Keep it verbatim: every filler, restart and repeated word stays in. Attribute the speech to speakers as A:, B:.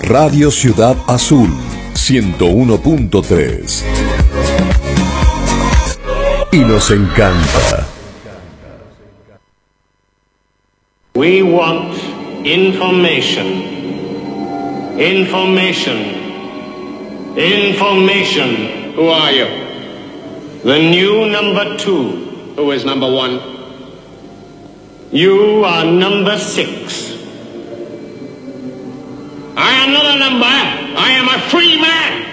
A: Radio Ciudad Azul, ciento uno punto tres. Y nos encanta.
B: We want information. Information. Information.
C: Who are you?
B: The new number two.
C: Who is number one?
B: You are number six.
C: I am not a number. I am a free man.